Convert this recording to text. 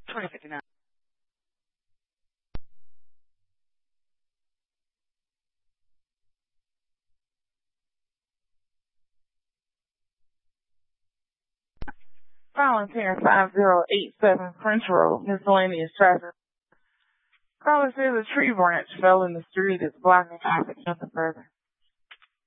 2059. Volunteer 5087 French Road, miscellaneous traffic. Caller says a tree branch fell in the street. It's blocking traffic nothing further.